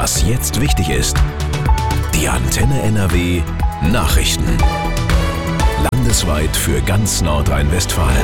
Was jetzt wichtig ist. Die Antenne NRW Nachrichten. Landesweit für ganz Nordrhein-Westfalen.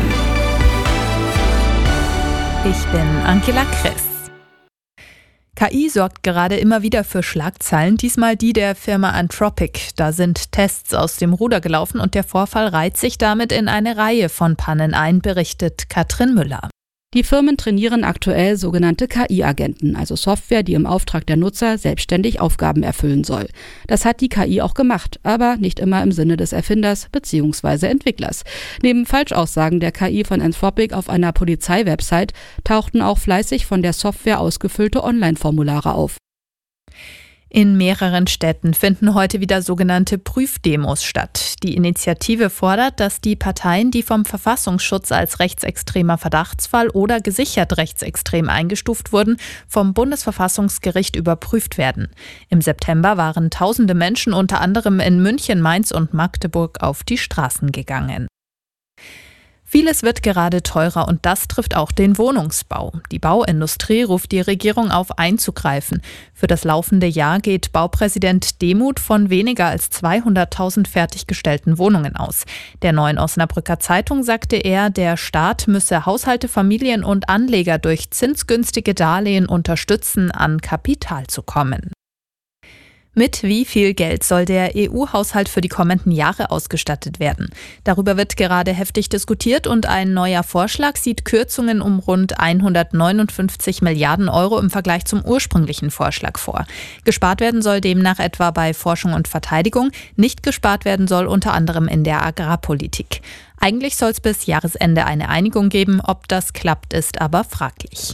Ich bin Angela Kress. KI sorgt gerade immer wieder für Schlagzeilen, diesmal die der Firma Anthropic. Da sind Tests aus dem Ruder gelaufen und der Vorfall reiht sich damit in eine Reihe von Pannen ein, berichtet Katrin Müller. Die Firmen trainieren aktuell sogenannte KI-Agenten, also Software, die im Auftrag der Nutzer selbstständig Aufgaben erfüllen soll. Das hat die KI auch gemacht, aber nicht immer im Sinne des Erfinders bzw. Entwicklers. Neben Falschaussagen der KI von Anthropic auf einer Polizeiwebsite tauchten auch fleißig von der Software ausgefüllte Online-Formulare auf. In mehreren Städten finden heute wieder sogenannte Prüfdemos statt. Die Initiative fordert, dass die Parteien, die vom Verfassungsschutz als rechtsextremer Verdachtsfall oder gesichert rechtsextrem eingestuft wurden, vom Bundesverfassungsgericht überprüft werden. Im September waren tausende Menschen unter anderem in München, Mainz und Magdeburg auf die Straßen gegangen. Vieles wird gerade teurer und das trifft auch den Wohnungsbau. Die Bauindustrie ruft die Regierung auf, einzugreifen. Für das laufende Jahr geht Baupräsident Demuth von weniger als 200.000 fertiggestellten Wohnungen aus. Der Neuen Osnabrücker Zeitung sagte er, der Staat müsse Haushalte, Familien und Anleger durch zinsgünstige Darlehen unterstützen, an Kapital zu kommen. Mit wie viel Geld soll der EU-Haushalt für die kommenden Jahre ausgestattet werden? Darüber wird gerade heftig diskutiert und ein neuer Vorschlag sieht Kürzungen um rund 159 Milliarden Euro im Vergleich zum ursprünglichen Vorschlag vor. Gespart werden soll demnach etwa bei Forschung und Verteidigung, nicht gespart werden soll unter anderem in der Agrarpolitik. Eigentlich soll es bis Jahresende eine Einigung geben, ob das klappt, ist aber fraglich.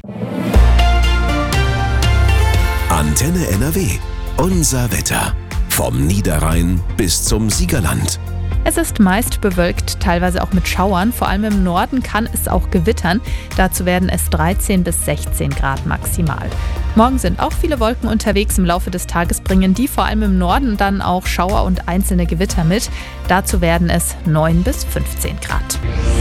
Antenne NRW. Unser Wetter. Vom Niederrhein bis zum Siegerland. Es ist meist bewölkt, teilweise auch mit Schauern. Vor allem im Norden kann es auch gewittern. Dazu werden es 13 bis 16 Grad maximal. Morgen sind auch viele Wolken unterwegs. Im Laufe des Tages bringen die vor allem im Norden dann auch Schauer und einzelne Gewitter mit. Dazu werden es 9 bis 15 Grad.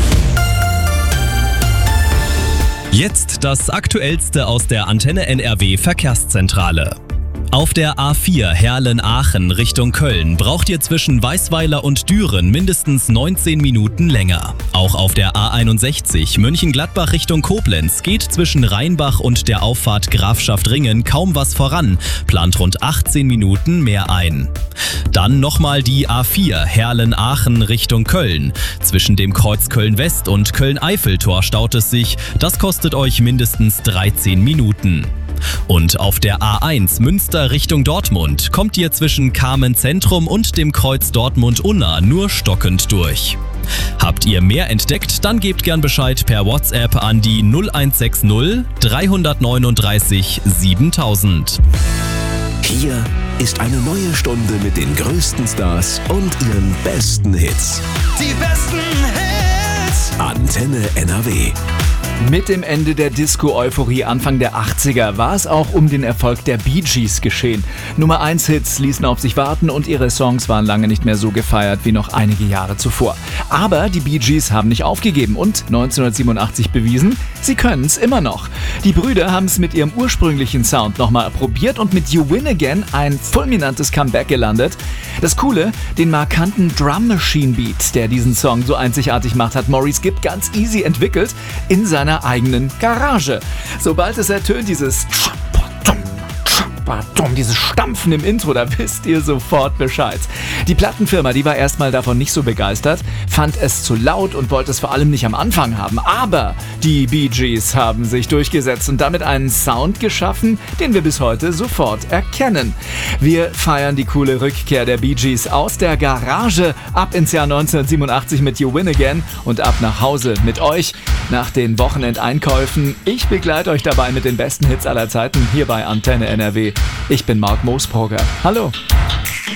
Jetzt das Aktuellste aus der Antenne NRW Verkehrszentrale. Auf der A4 Herlen-Aachen Richtung Köln braucht ihr zwischen Weißweiler und Düren mindestens 19 Minuten länger. Auch auf der A61 Mönchengladbach Richtung Koblenz geht zwischen Rheinbach und der Auffahrt Grafschaft-Ringen kaum was voran, plant rund 18 Minuten mehr ein. Dann nochmal die A4 Herlen-Aachen Richtung Köln. Zwischen dem Kreuz Köln-West und Köln-Eiffeltor staut es sich, das kostet euch mindestens 13 Minuten. Und auf der A1 Münster Richtung Dortmund kommt ihr zwischen Kamen Zentrum und dem Kreuz Dortmund-Unna nur stockend durch. Habt ihr mehr entdeckt, dann gebt gern Bescheid per WhatsApp an die 0160 339 7000. Hier ist eine neue Stunde mit den größten Stars und ihren besten Hits. Die besten Hits! Antenne NRW. Mit dem Ende der Disco-Euphorie Anfang der 80er war es auch um den Erfolg der Bee Gees geschehen. Nummer-1-Hits ließen auf sich warten und ihre Songs waren lange nicht mehr so gefeiert wie noch einige Jahre zuvor. Aber die Bee Gees haben nicht aufgegeben und 1987 bewiesen, sie können es immer noch. Die Brüder haben es mit ihrem ursprünglichen Sound nochmal probiert und mit You Win Again ein fulminantes Comeback gelandet. Das Coole, den markanten Drum-Machine-Beat, der diesen Song so einzigartig macht, hat Maurice Gibb ganz easy entwickelt in seiner eigenen Garage. Sobald es ertönt, dieses Stampfen im Intro, da wisst ihr sofort Bescheid. Die Plattenfirma, die war erstmal davon nicht so begeistert, fand es zu laut und wollte es vor allem nicht am Anfang haben. Aber die Bee Gees haben sich durchgesetzt und damit einen Sound geschaffen, den wir bis heute sofort erkennen. Wir feiern die coole Rückkehr der Bee Gees aus der Garage ab ins Jahr 1987 mit You Win Again und ab nach Hause mit euch nach den Wochenendeinkäufen. Ich begleite euch dabei mit den besten Hits aller Zeiten hier bei Antenne NRW. Ich bin Marc Moosbrugger. Hallo.